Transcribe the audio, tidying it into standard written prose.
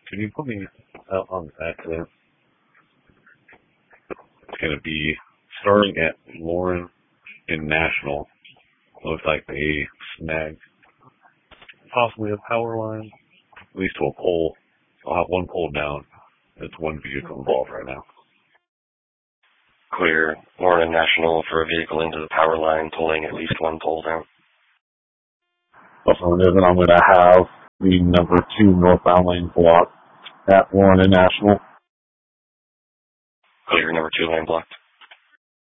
Can you put me out on this accident? It's going to be starting at Lauren and National. Looks like they snagged possibly a power line, at least to a pole. I'll have one pole down. There's one vehicle involved right now. Clear. Lauren and National for a vehicle into the power line, pulling at least one pole down. Also, then I'm going to have the number 2 northbound lane blocked at Lauren and National. Clear, number 2 lane blocked.